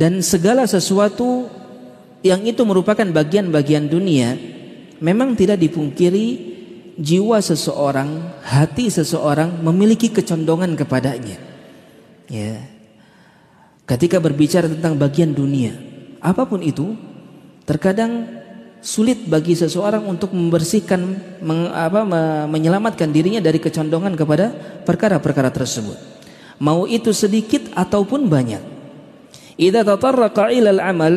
Dan segala sesuatu yang itu merupakan bagian-bagian dunia, memang tidak dipungkiri jiwa seseorang, hati seseorang memiliki kecondongan kepadanya. Ya. Ketika berbicara tentang bagian dunia, apapun itu, terkadang sulit bagi seseorang untuk membersihkan, menyelamatkan dirinya dari kecondongan kepada perkara-perkara tersebut. Mau itu sedikit ataupun banyak. Idza tatarraqa ilal amal,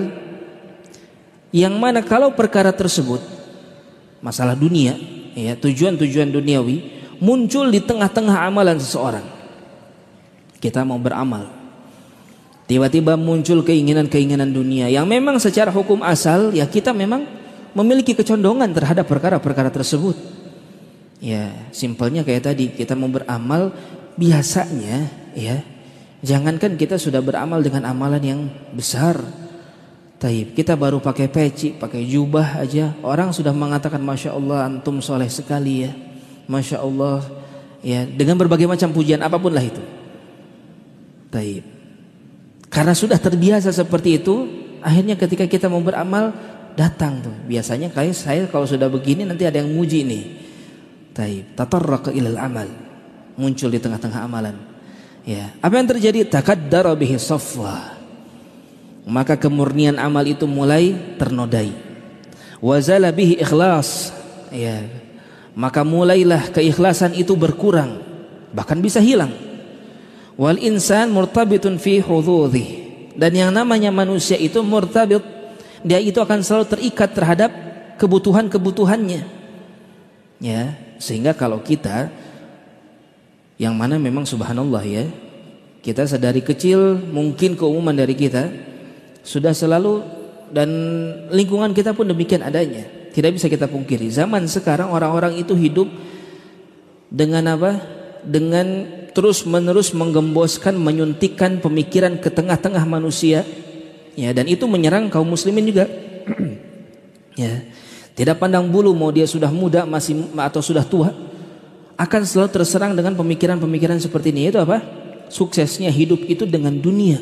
yang mana kalau perkara tersebut masalah dunia, ya, tujuan-tujuan duniawi muncul di tengah-tengah amalan seseorang. Kita mau beramal, tiba-tiba muncul keinginan-keinginan dunia yang memang secara hukum asal ya kita memang memiliki kecondongan terhadap perkara-perkara tersebut. Ya, simpelnya kayak tadi, kita mau beramal biasanya ya, jangankan kita sudah beramal dengan amalan yang besar, taib, kita baru pakai peci, pakai jubah aja, orang sudah mengatakan Masya Allah antum soleh sekali ya, Masya Allah ya, dengan berbagai macam pujian apapun lah itu. Taib. Karena sudah terbiasa seperti itu, akhirnya ketika kita mau beramal datang tuh. Biasanya kayak saya kalau sudah begini nanti ada yang muji nih. Taib. Tatarraqa ilal amal. Muncul di tengah-tengah amalan. Ya, apa yang terjadi? Takaddara bihi safwa. Maka kemurnian amal itu mulai ternodai. Wazala bihi ikhlas. Ya. Maka mulailah keikhlasan itu berkurang, bahkan bisa hilang. Wal insan murtabitun fi hududhi, dan yang namanya manusia itu murtabit, dia itu akan selalu terikat terhadap kebutuhan-kebutuhannya. Ya, sehingga kalau kita yang mana memang subhanallah ya, kita sedari kecil mungkin keumuman dari kita sudah selalu, dan lingkungan kita pun demikian adanya. Tidak bisa kita pungkiri. Zaman sekarang orang-orang itu hidup dengan apa? Dengan terus-menerus menggemboskan, menyuntikkan pemikiran ke tengah-tengah manusia. Ya, dan itu menyerang kaum muslimin juga. Ya. Tidak pandang bulu mau dia sudah muda masih atau sudah tua, akan selalu terserang dengan pemikiran-pemikiran seperti ini. Itu apa? Suksesnya hidup itu dengan dunia.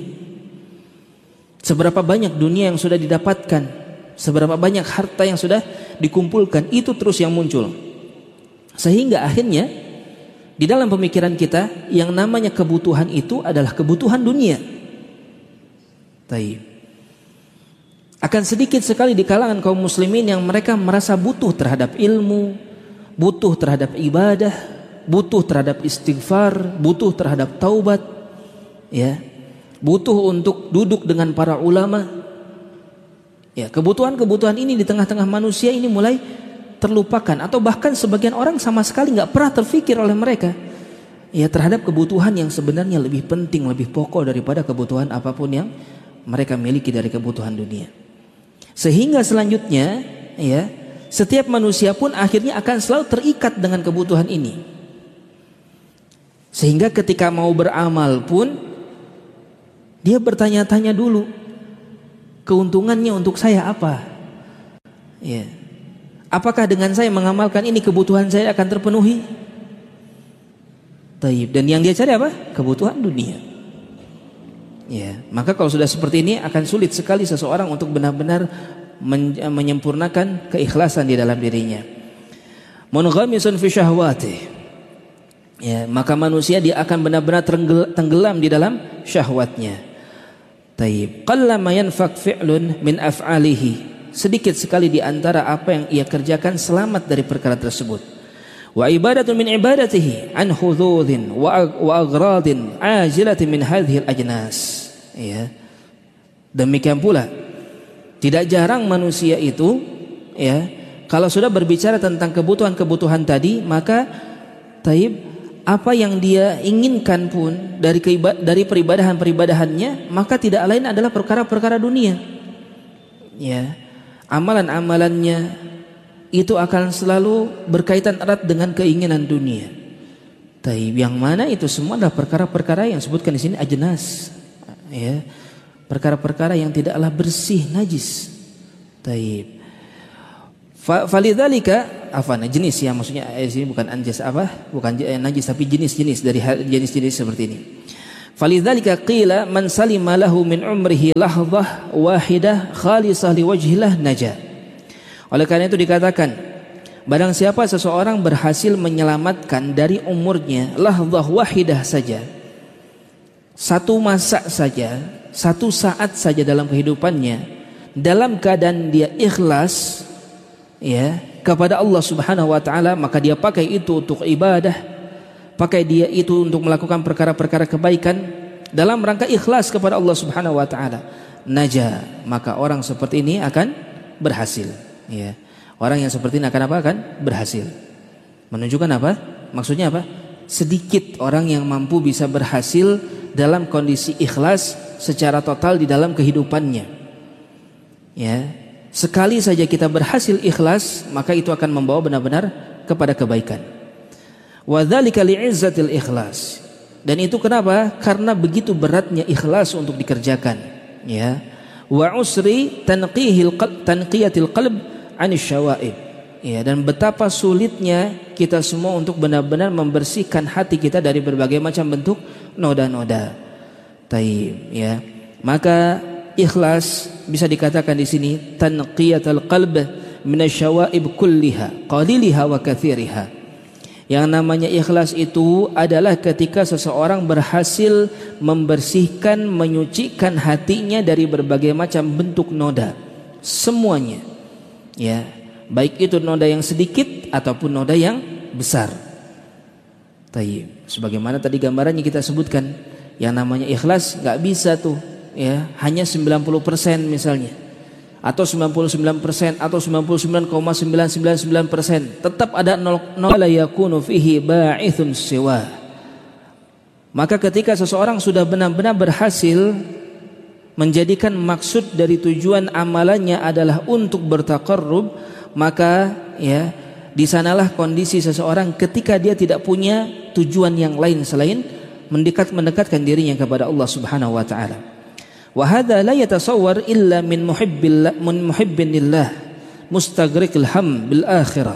Seberapa banyak dunia yang sudah didapatkan, seberapa banyak harta yang sudah dikumpulkan, itu terus yang muncul. Sehingga akhirnya di dalam pemikiran kita yang namanya kebutuhan itu adalah kebutuhan dunia. Taib. Akan sedikit sekali di kalangan kaum muslimin yang mereka merasa butuh terhadap ilmu, butuh terhadap ibadah, butuh terhadap istighfar, butuh terhadap taubat, ya, butuh untuk duduk dengan para ulama. Ya, kebutuhan-kebutuhan ini di tengah-tengah manusia ini mulai terlupakan, atau bahkan sebagian orang sama sekali nggak pernah terfikir oleh mereka ya terhadap kebutuhan yang sebenarnya lebih penting, lebih pokok daripada kebutuhan apapun yang mereka miliki dari kebutuhan dunia. Sehingga selanjutnya ya, setiap manusia pun akhirnya akan selalu terikat dengan kebutuhan ini. Sehingga ketika mau beramal pun dia bertanya-tanya dulu, keuntungannya untuk saya apa? Ya. Apakah dengan saya mengamalkan ini kebutuhan saya akan terpenuhi? Taib. Dan yang dia cari apa? Kebutuhan dunia. Ya, maka kalau sudah seperti ini akan sulit sekali seseorang untuk benar-benar menyempurnakan keikhlasan di dalam dirinya. Munghamisun fi syahwati. Ya, maka manusia dia akan benar-benar tenggelam di dalam syahwatnya. Taib. Qallama yanfaq fi'lun min af'alihi. Sedikit sekali di antara apa yang ia kerjakan selamat dari perkara tersebut. Wa ibadatun min ibadatihi an hududin wa aghradin ajilatin min hadhil ajnas. Ya. Demikian pula tidak jarang manusia itu ya, kalau sudah berbicara tentang kebutuhan-kebutuhan tadi, maka taib, apa yang dia inginkan pun dari peribadahan-peribadahannya, maka tidak lain adalah perkara-perkara dunia. Ya. Amalan-amalannya itu akan selalu berkaitan erat dengan keinginan dunia. Taib, yang mana itu semua adalah perkara-perkara yang disebutkan di sini ajnas. Ya. Perkara-perkara yang tidaklah bersih, najis. Taib. Falidzalika afana jenis ya, maksudnya di sini bukan anjas apa? Bukan najis tapi jenis-jenis dari jenis-jenis seperti ini. Falidzalika qila man salima lahu min umrihi lahdhah wahidah khalisah liwajhillah naja. Oleh karena itu dikatakan, barang siapa seseorang berhasil menyelamatkan dari umurnya lahdhah wahidah saja, satu masa saja, satu saat saja dalam kehidupannya, dalam keadaan dia ikhlas ya kepada Allah Subhanahu wa taala, maka dia pakai itu untuk ibadah, pakai dia itu untuk melakukan perkara-perkara kebaikan dalam rangka ikhlas kepada Allah Subhanahu wa taala, naja, maka orang seperti ini akan berhasil ya. Orang yang seperti ini akan apa? Akan berhasil. Menunjukkan apa? Maksudnya apa? Sedikit orang yang mampu bisa berhasil dalam kondisi ikhlas secara total di dalam kehidupannya ya. Sekali saja kita berhasil ikhlas, maka itu akan membawa benar-benar kepada kebaikan. Wa dzalika li'izzatil ikhlas. Dan itu kenapa? Karena begitu beratnya ikhlas untuk dikerjakan ya. Wa usri tanqiyatil qalb 'anil syawaib ya, dan betapa sulitnya kita semua untuk benar-benar membersihkan hati kita dari berbagai macam bentuk noda-noda. Taib ya. Maka ikhlas bisa dikatakan di sini tanqiyatul qalb minasyawaib kulliha qaliliha wa katsiriha. Yang namanya ikhlas itu adalah ketika seseorang berhasil membersihkan, menyucikan hatinya dari berbagai macam bentuk noda, semuanya ya, baik itu noda yang sedikit ataupun noda yang besar. Taib. Sebagaimana tadi gambarannya kita sebutkan, yang namanya ikhlas nggak bisa tuh ya hanya 90% misalnya, atau 99% atau 99,999%, tetap ada 0 la yakunu fihi ba'ithun siwa. Maka ketika seseorang sudah benar-benar berhasil menjadikan maksud dari tujuan amalannya adalah untuk bertaqarrub, maka ya di sanalah kondisi seseorang ketika dia tidak punya tujuan yang lain selain mendekatkan dirinya kepada Allah Subhanahu wa taala. Wa hadza la yatasawwar illa min muhibbin lillah mustaghriqil ham bil akhirah.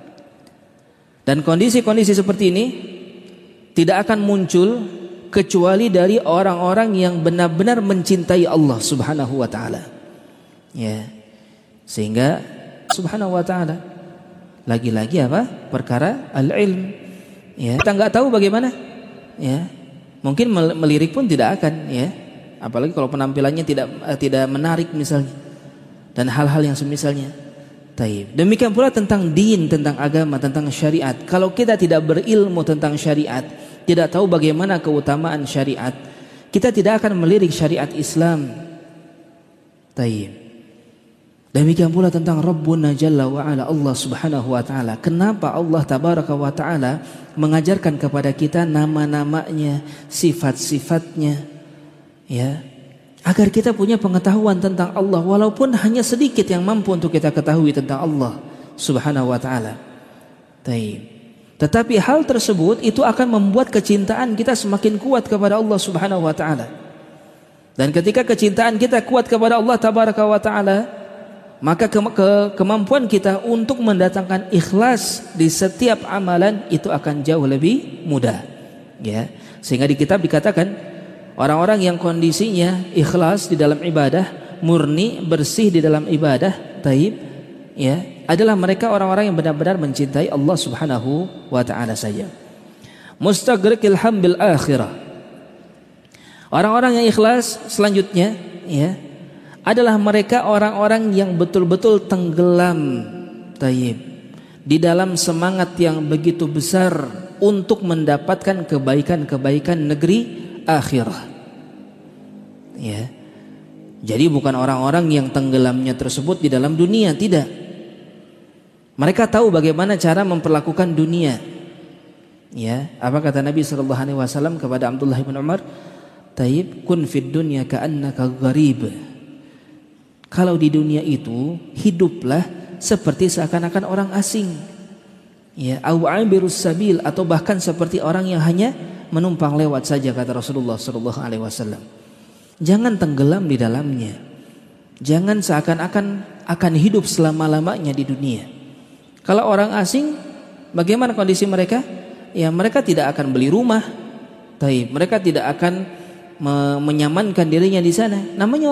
Dan kondisi-kondisi seperti ini tidak akan muncul kecuali dari orang-orang yang benar-benar mencintai Allah Subhanahu wa taala. Ya. Sehingga Subhanahu wa taala lagi-lagi apa? Perkara al-ilm. Ya. Kita enggak tahu bagaimana. Ya. Mungkin melirik pun tidak akan ya. Apalagi kalau penampilannya tidak menarik misalnya, dan hal-hal yang semisalnya. Taib. Demikian pula tentang din, tentang agama, tentang syariat. Kalau kita tidak berilmu tentang syariat, tidak tahu bagaimana keutamaan syariat, kita tidak akan melirik syariat Islam. Taib. Demikian pula tentang Rabbuna Jalla wa Ala, Allah Subhanahu wa taala. Kenapa Allah Tabaraka wa taala mengajarkan kepada kita nama-namanya, sifat-sifatnya? Ya, agar kita punya pengetahuan tentang Allah, walaupun hanya sedikit yang mampu untuk kita ketahui tentang Allah Subhanahu wa taala. Tetapi hal tersebut itu akan membuat kecintaan kita semakin kuat kepada Allah Subhanahu wa taala. Dan ketika kecintaan kita kuat kepada Allah Tabaraka wa taala, maka kemampuan kita untuk mendatangkan ikhlas di setiap amalan itu akan jauh lebih mudah. Ya, sehingga di kitab dikatakan orang-orang yang kondisinya ikhlas di dalam ibadah, murni, bersih di dalam ibadah, taib, ya, adalah mereka orang-orang yang benar-benar mencintai Allah Subhanahu wa taala saja. Mustaghriqil ham bil akhirah. Orang-orang yang ikhlas selanjutnya, ya, adalah mereka orang-orang yang betul-betul tenggelam, taib, di dalam semangat yang begitu besar untuk mendapatkan kebaikan-kebaikan negeri akhirah. Ya. Jadi bukan orang-orang yang tenggelamnya tersebut di dalam dunia, tidak. Mereka tahu bagaimana cara memperlakukan dunia. Ya, apa kata Nabi sallallahu alaihi wasallam kepada Abdullah bin Umar? Taib, kun fid dunya ka'annaka gharib. Kalau di dunia itu hiduplah seperti seakan-akan orang asing. Ya, au abirus sabil, atau bahkan seperti orang yang hanya menumpang lewat saja, kata Rasulullah sallallahu alaihi wasallam. Jangan tenggelam di dalamnya. Jangan seakan-akan akan hidup selama-lamanya di dunia. Kalau orang asing, bagaimana kondisi mereka? Ya, mereka tidak akan beli rumah. Taib. Mereka tidak akan menyamankan dirinya di sana, namanya